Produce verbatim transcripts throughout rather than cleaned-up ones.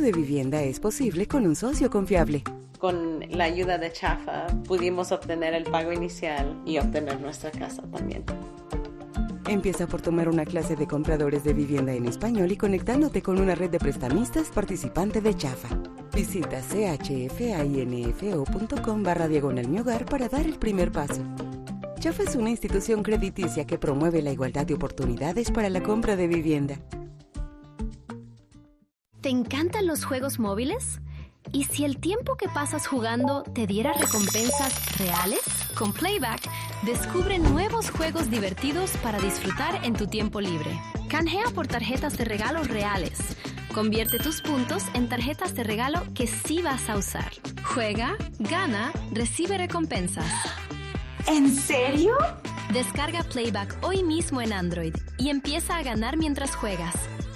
de vivienda es posible con un socio confiable. Con la ayuda de Chafa pudimos obtener el pago inicial y obtener nuestra casa también. Empieza por tomar una clase de compradores de vivienda en español y conectándote con una red de prestamistas participante de Chafa. Visita chfainfo.com barra diagonal mi hogar para dar el primer paso. Chafa es una institución crediticia que promueve la igualdad de oportunidades para la compra de vivienda. ¿Te encantan los juegos móviles? ¿Y si el tiempo que pasas jugando te diera recompensas reales? Con Playback, descubre nuevos juegos divertidos para disfrutar en tu tiempo libre. Canjea por tarjetas de regalos reales. Convierte tus puntos en tarjetas de regalo que sí vas a usar. Juega, gana, recibe recompensas. ¿En serio? Descarga Playback hoy mismo en Android y empieza a ganar mientras juegas.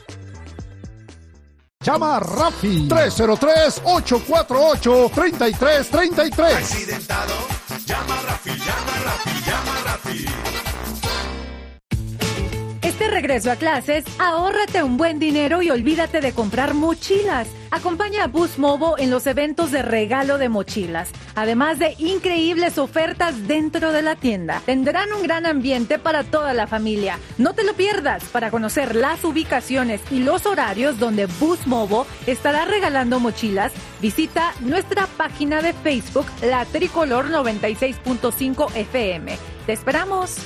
Llama a Rafi tres cero tres, ocho cuatro ocho, tres tres tres tres. Accidentado, llama a Rafi, llama a Rafi, llama a Rafi. Este regreso a clases, ahórrate un buen dinero y olvídate de comprar mochilas. Acompaña a Boost Mobile en los eventos de regalo de mochilas. Además de increíbles ofertas dentro de la tienda. Tendrán un gran ambiente para toda la familia. No te lo pierdas. Para conocer las ubicaciones y los horarios donde Boost Mobile estará regalando mochilas, visita nuestra página de Facebook, La Tricolor noventa y seis punto cinco F M. ¡Te esperamos!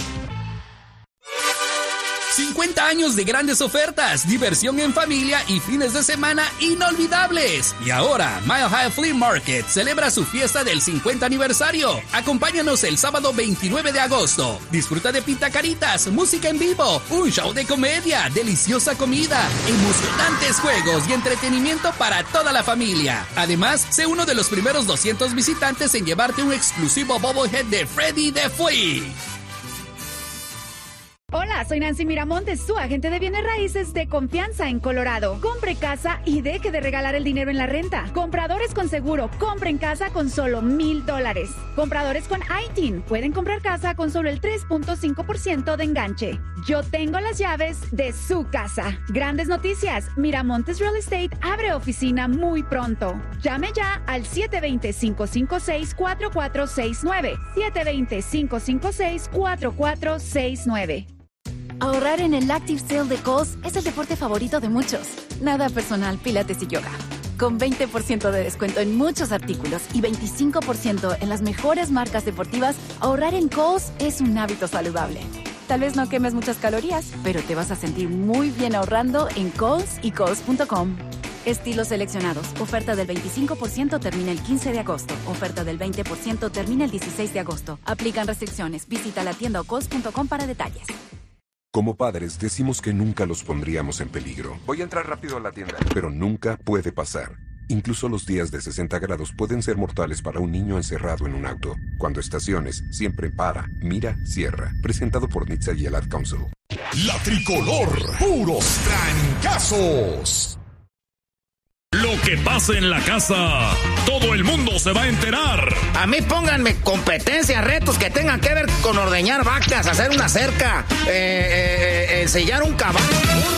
cincuenta años de grandes ofertas, diversión en familia y fines de semana inolvidables. Y ahora, Mile High Flea Market celebra su fiesta del cincuenta aniversario. Acompáñanos el sábado veintinueve de agosto. Disfruta de pintacaritas, música en vivo, un show de comedia, deliciosa comida, emocionantes juegos y entretenimiento para toda la familia. Además, sé uno de los primeros doscientos visitantes en llevarte un exclusivo bobblehead de Freddy the Flea. Hola, soy Nancy Miramontes, su agente de bienes raíces de confianza en Colorado. Compre casa y deje de regalar el dinero en la renta. Compradores con seguro, compren casa con solo mil dólares. Compradores con I T I N pueden comprar casa con solo el tres punto cinco por ciento de enganche. Yo tengo las llaves de su casa. Grandes noticias, Miramontes Real Estate abre oficina muy pronto. Llame ya al siete dos cero, cinco cinco seis, cuatro cuatro seis nueve. siete dos cero, cinco cinco seis, cuatro cuatro seis nueve. Ahorrar en el Active Sale de Kohl's es el deporte favorito de muchos. Nada personal, pilates y yoga. Con veinte por ciento de descuento en muchos artículos y veinticinco por ciento en las mejores marcas deportivas, ahorrar en Kohl's es un hábito saludable. Tal vez no quemes muchas calorías, pero te vas a sentir muy bien ahorrando en Kohl's y Kohl's punto com. Estilos seleccionados. Oferta del veinticinco por ciento termina el quince de agosto. Oferta del veinte por ciento termina el dieciséis de agosto. Aplican restricciones. Visita la tienda o Kohl's punto com para detalles. Como padres decimos que nunca los pondríamos en peligro. Voy a entrar rápido a la tienda. Pero nunca puede pasar. Incluso los días de sesenta grados pueden ser mortales para un niño encerrado en un auto. Cuando estaciones, siempre para, mira, cierra. Presentado por N H T S A y el Ad Council. La Tricolor, puros trancazos. Lo que pasa en la casa, todo el mundo se va a enterar. A mí pónganme competencias, retos que tengan que ver con ordeñar vacas, hacer una cerca, eh, eh, eh, ensillar un caballo.